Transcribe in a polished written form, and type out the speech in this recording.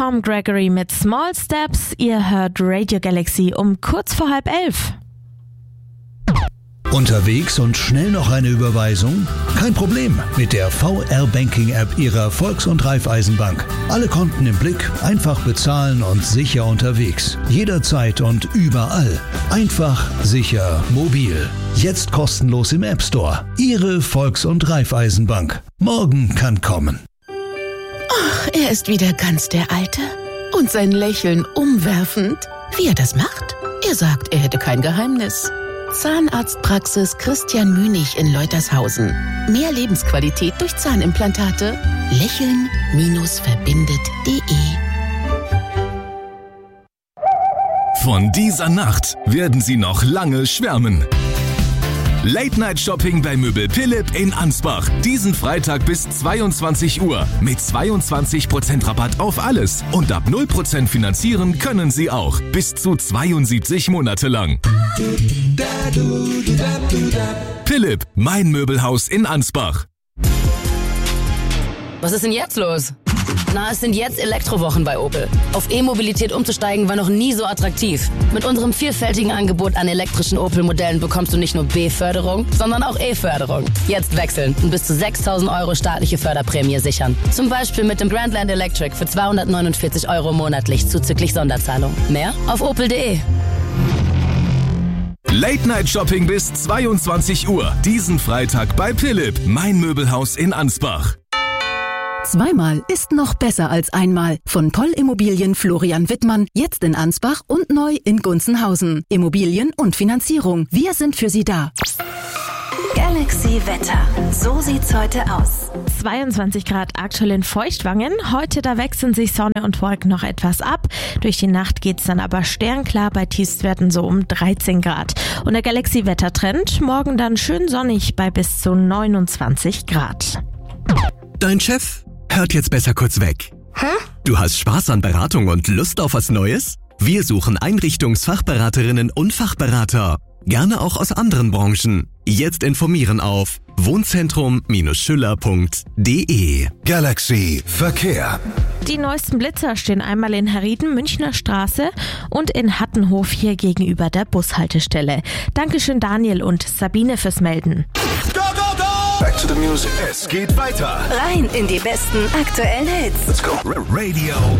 Tom Gregory mit Small Steps. Ihr hört Radio Galaxy um kurz vor 10:30. Unterwegs und schnell noch eine Überweisung? Kein Problem mit der VR-Banking-App Ihrer Volks- und Raiffeisenbank. Alle Konten im Blick, einfach bezahlen und sicher unterwegs. Jederzeit und überall. Einfach, sicher, mobil. Jetzt kostenlos im App Store. Ihre Volks- und Raiffeisenbank. Morgen kann kommen. Ach, er ist wieder ganz der Alte. Und sein Lächeln umwerfend. Wie er das macht? Er sagt, er hätte kein Geheimnis. Zahnarztpraxis Christian Münig in Leutershausen. Mehr Lebensqualität durch Zahnimplantate. Lächeln-verbindet.de. Von dieser Nacht werden Sie noch lange schwärmen. Late-Night-Shopping bei Möbel Philipp in Ansbach. Diesen Freitag bis 22 Uhr. Mit 22% Rabatt auf alles. Und ab 0% finanzieren können Sie auch. Bis zu 72 Monate lang. Philipp, mein Möbelhaus in Ansbach. Was ist denn jetzt los? Na, es sind jetzt Elektrowochen bei Opel. Auf E-Mobilität umzusteigen war noch nie so attraktiv. Mit unserem vielfältigen Angebot an elektrischen Opel-Modellen bekommst du nicht nur B-Förderung, sondern auch E-Förderung. Jetzt wechseln und bis zu 6.000 € staatliche Förderprämie sichern. Zum Beispiel mit dem Grandland Electric für 249 € monatlich zuzüglich Sonderzahlung. Mehr auf opel.de. Late-Night-Shopping bis 22 Uhr. Diesen Freitag bei Philipp, mein Möbelhaus in Ansbach. Zweimal ist noch besser als einmal. Von Poll Immobilien Florian Wittmann, jetzt in Ansbach und neu in Gunzenhausen. Immobilien und Finanzierung, wir sind für Sie da. Galaxy Wetter. So sieht's heute aus. 22 Grad aktuell in Feuchtwangen. Heute da wechseln sich Sonne und Wolken noch etwas ab. Durch die Nacht geht's dann aber sternklar bei Tiefstwerten so um 13 Grad. Und der Galaxy Wettertrend, morgen dann schön sonnig bei bis zu 29 Grad. Dein Chef hört jetzt besser kurz weg. Hä? Du hast Spaß an Beratung und Lust auf was Neues? Wir suchen Einrichtungsfachberaterinnen und Fachberater. Gerne auch aus anderen Branchen. Jetzt informieren auf wohnzentrum-schüller.de. Galaxy Verkehr. Die neuesten Blitzer stehen einmal in Herrieden, Münchner Straße und in Hattenhof hier gegenüber der Bushaltestelle. Dankeschön Daniel und Sabine fürs Melden. Go, go, go! Back to the music. Es geht weiter. Rein in die besten aktuellen Hits. Let's go. Radio